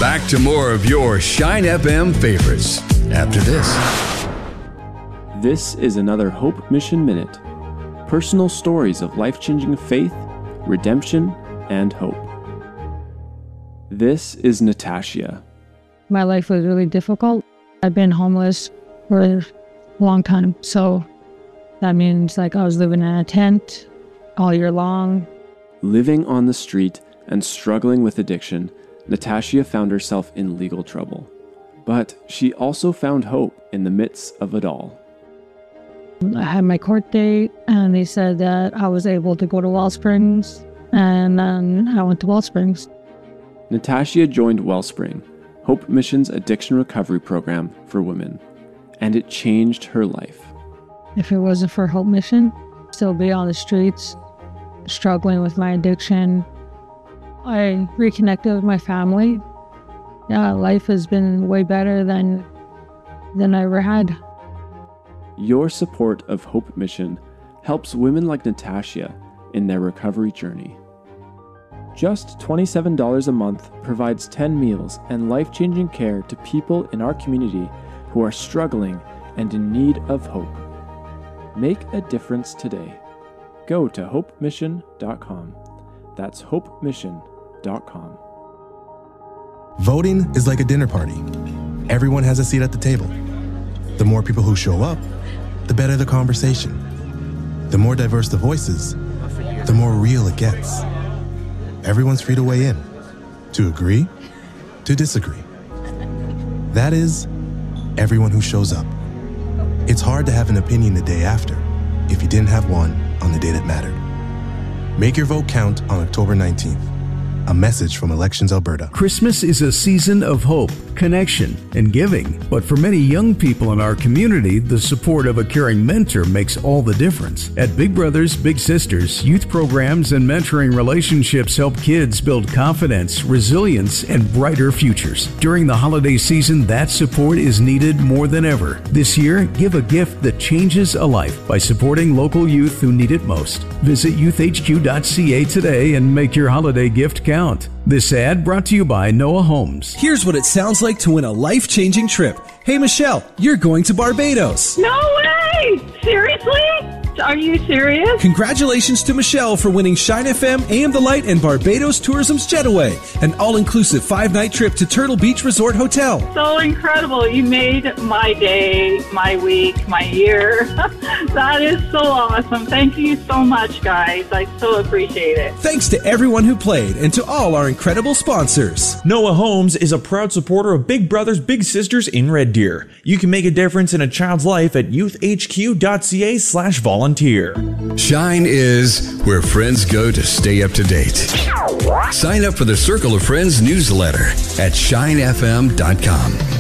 Back to more of your Shine FM favorites after this. This is another Hope Mission Minute. Personal stories of life-changing faith, redemption, and hope. This is Natasha. My life was really difficult. I've been homeless for a long time. So that means I was living in a tent all year long. Living on the street and struggling with addiction, Natasha found herself in legal trouble. But she also found hope in the midst of it all. I had my court date, and they said that I was able to go to Wellsprings, and then I went to Wellsprings. Natasha joined Wellspring, Hope Mission's addiction recovery program for women, and it changed her life. If it wasn't for Hope Mission, I'd still be on the streets, struggling with my addiction. I reconnected with my family. Yeah, life has been way better than I ever had. Your support of Hope Mission helps women like Natasha in their recovery journey. Just $27 a month provides 10 meals and life-changing care to people in our community who are struggling and in need of hope. Make a difference today. Go to hopemission.com. That's hopemission.com. Voting is like a dinner party. Everyone has a seat at the table. The more people who show up, the better the conversation. The more diverse the voices, the more real it gets. Everyone's free to weigh in, to agree, to disagree. That is, everyone who shows up. It's hard to have an opinion the day after if you didn't have one on the day that mattered. Make your vote count on October 19th. A message from Elections Alberta. Christmas is a season of hope, connection, and giving. But for many young people in our community, the support of a caring mentor makes all the difference. At Big Brothers Big Sisters, youth programs and mentoring relationships help kids build confidence, resilience, and brighter futures. During the holiday season, that support is needed more than ever. This year, give a gift that changes a life by supporting local youth who need it most. Visit youthhq.ca today and make your holiday gift count. This ad brought to you by Noah Homes. Here's what it sounds like to win a life-changing trip. Hey, Michelle, you're going to Barbados. No way! Seriously? Are you serious? Congratulations to Michelle for winning Shine FM, AM The Light, and Barbados Tourism's Jetaway, an all-inclusive 5-night trip to Turtle Beach Resort Hotel. So incredible. You made my day, my week, my year. That is so awesome. Thank you so much, guys. I so appreciate it. Thanks to everyone who played and to all our incredible sponsors. Noah Homes is a proud supporter of Big Brothers Big Sisters in Red Deer. You can make a difference in a child's life at youthhq.ca/volunteer. Shine is where friends go to stay up to date. Sign up for the Circle of Friends newsletter at shinefm.com.